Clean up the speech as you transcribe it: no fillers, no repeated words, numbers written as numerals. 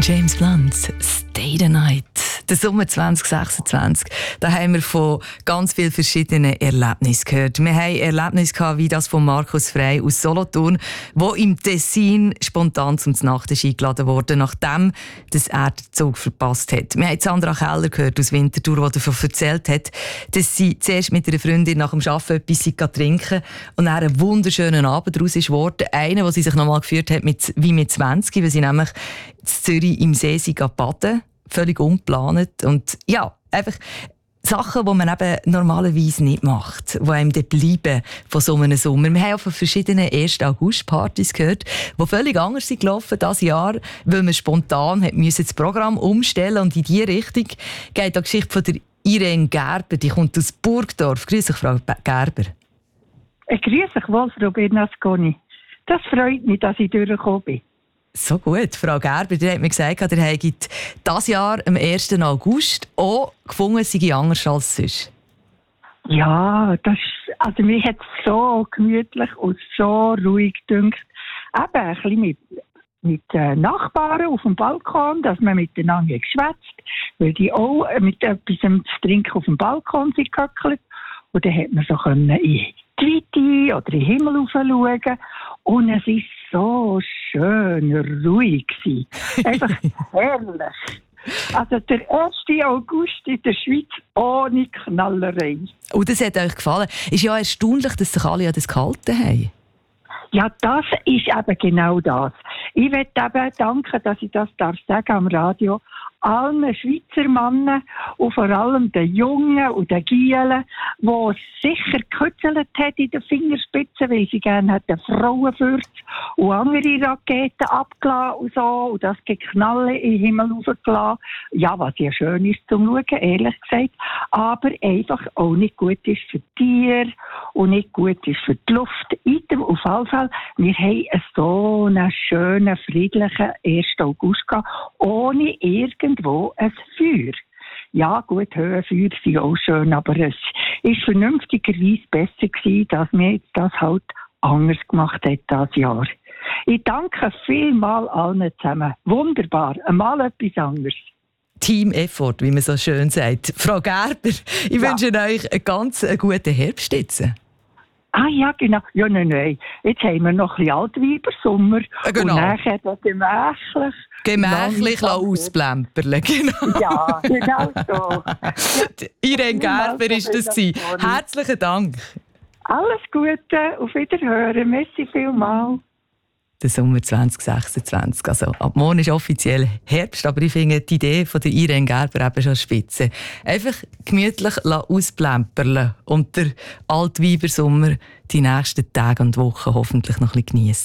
James Blunt, Stay the Night. Der Sommer 2026, da haben wir von ganz vielen verschiedenen Erlebnissen gehört. Wir haben Erlebnisse gehabt, wie das von Markus Frey aus Solothurn, der im Tessin spontan zum Nacht eingeladen wurde, nachdem er den Zug verpasst hat. Wir haben Sandra Keller gehört aus Winterthur, die davon erzählt hat, dass sie zuerst mit einer Freundin nach dem Arbeiten etwas trinken und dann einen wunderschönen Abend daraus ist geworden. Einen, den sie sich nochmal geführt hat wie mit 20, weil sie nämlich in Zürich im See baden, völlig ungeplant. Und ja, einfach Sachen, die man eben normalerweise nicht macht, die einem dann bleiben von so einem Sommer. Wir haben auch von verschiedenen 1. August-Partys gehört, die völlig anders sind gelaufen dieses Jahr, weil man spontan das Programm umstellen musste. Und in diese Richtung geht die Geschichte von der Irene Gerber, die kommt aus Burgdorf. Grüß dich, Frau Gerber. Grüß dich wohl, Frau Bernasconi. Das freut mich, dass ich durchgekommen bin. So gut. Frau Gerber, die hat mir gesagt, ihr habt dieses Jahr am 1. August auch gefunden, sei anders als sonst. Ja, mir hat es so gemütlich und so ruhig gedünkt. Eben ein bisschen mit Nachbarn auf dem Balkon, dass man miteinander geschwätzt, weil die auch mit etwas zu trinken auf dem Balkon sind gehöckelt. Und dann hat man so in die Weite oder in den Himmel schauen. Und es war so schön ruhig. Einfach herrlich. Also der 1. August in der Schweiz ohne Knallerei. Und das hat euch gefallen. Es ist ja erstaunlich, dass sich alle an das gehalten haben. Ja, das ist eben genau das. Ich möchte eben danken, dass ich das sagen am Radio, allen Schweizer Männern und vor allem den Jungen und den Gielen, die sicher gekützelt hat in den Fingerspitzen, weil sie gerne hätten Frauenfürze und andere Raketen abgelassen und so und das Geknalle in den Himmel rausgelassen. Ja, was ja schön ist zum Schauen, ehrlich gesagt, aber einfach auch nicht gut ist für die Tiere und nicht gut ist für die Luft. Auf jeden Fall, wir haben so einen schönen, friedlichen 1. August gehabt, ohne irgendwo ein Feuer. Ja, gut, Höhenfeuer sind auch schön, aber es war vernünftigerweise besser gewesen, dass wir jetzt das halt anders gemacht haben dieses Jahr. Ich danke vielmals allen zusammen. Wunderbar, einmal etwas anderes. Team-Effort, wie man so schön sagt. Frau Gerber, ich wünsche euch einen ganz guten Herbst jetzt. Ah ja, genau. Ja, nein. Jetzt haben wir noch ein bisschen Altweibersommer. Genau. Und nachher gemächlich ausplempern. Genau. Ja, genau so. Irene Gerber ist das. Herzlichen Dank. Alles Gute, auf Wiederhören. Merci vielmals. Der Sommer 2026. Also, ab morgen ist offiziell Herbst, aber ich finde die Idee von der Irene Gerber eben schon spitze. Einfach gemütlich ausplempern und der Altweibersommer die nächsten Tage und Wochen hoffentlich noch ein bisschen geniessen.